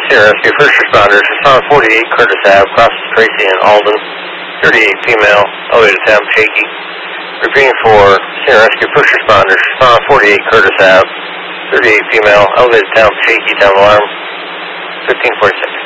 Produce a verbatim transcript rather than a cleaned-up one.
Senior Rescue First Responders, respond forty-eight Curtis Avenue, crosses Tracy and Alden, thirty-eight female, elevated town shaky. Repeating for Senior Rescue First Responders, respond forty-eight Curtis Avenue, thirty-eight female, elevated town shaky, town alarm, fifteen forty-six.